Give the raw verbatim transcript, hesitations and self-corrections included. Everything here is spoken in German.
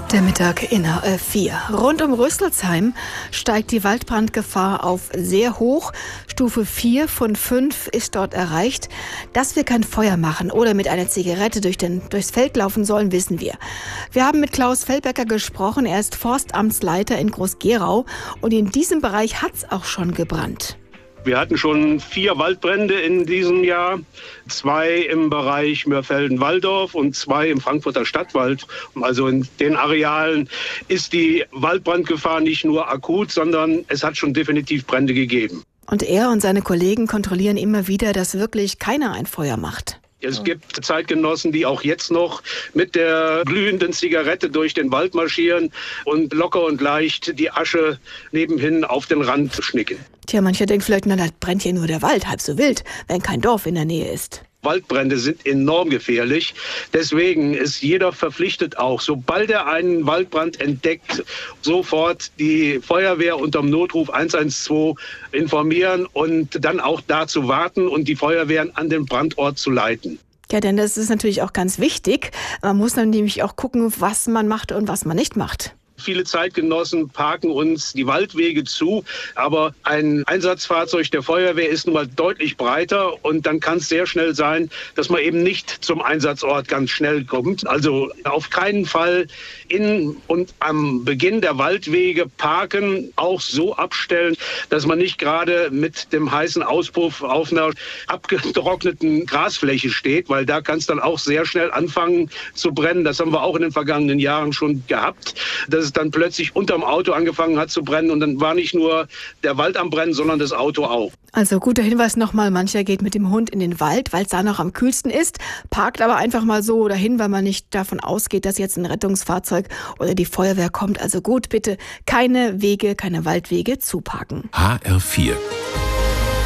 Der Mittag in H F vier. Rund um Rüsselsheim steigt die Waldbrandgefahr auf sehr hoch. Stufe vier von fünf ist dort erreicht. Dass wir kein Feuer machen oder mit einer Zigarette durch den, durchs Feld laufen sollen, wissen wir. Wir haben mit Klaus Feldbecker gesprochen. Er ist Forstamtsleiter in Groß-Gerau. Und in diesem Bereich hat es auch schon gebrannt. Wir hatten schon vier Waldbrände in diesem Jahr, zwei im Bereich Mörfelden-Walldorf und zwei im Frankfurter Stadtwald. Also in den Arealen ist die Waldbrandgefahr nicht nur akut, sondern es hat schon definitiv Brände gegeben. Und er und seine Kollegen kontrollieren immer wieder, dass wirklich keiner ein Feuer macht. Es gibt Zeitgenossen, die auch jetzt noch mit der glühenden Zigarette durch den Wald marschieren und locker und leicht die Asche nebenhin auf den Rand schnicken. Tja, mancher denkt vielleicht, na, da brennt hier nur der Wald, halb so wild, wenn kein Dorf in der Nähe ist. Waldbrände sind enorm gefährlich. Deswegen ist jeder verpflichtet auch, sobald er einen Waldbrand entdeckt, sofort die Feuerwehr unterm Notruf eins eins zwei informieren und dann auch da zu warten und die Feuerwehren an den Brandort zu leiten. Ja, denn das ist natürlich auch ganz wichtig. Man muss dann nämlich auch gucken, was man macht und was man nicht macht. Viele Zeitgenossen parken uns die Waldwege zu, aber ein Einsatzfahrzeug der Feuerwehr ist nun mal deutlich breiter und dann kann es sehr schnell sein, dass man eben nicht zum Einsatzort ganz schnell kommt. Also auf keinen Fall in und am Beginn der Waldwege parken, auch so abstellen, dass man nicht gerade mit dem heißen Auspuff auf einer abgetrockneten Grasfläche steht, weil da kann es dann auch sehr schnell anfangen zu brennen. Das haben wir auch in den vergangenen Jahren schon gehabt. Das es dann plötzlich unterm Auto angefangen hat zu brennen und dann war nicht nur der Wald am Brennen, sondern das Auto auch. Also guter Hinweis nochmal, mancher geht mit dem Hund in den Wald, weil es da noch am kühlsten ist, parkt aber einfach mal so dahin, weil man nicht davon ausgeht, dass jetzt ein Rettungsfahrzeug oder die Feuerwehr kommt. Also gut, bitte keine Wege, keine Waldwege zuparken. H R vier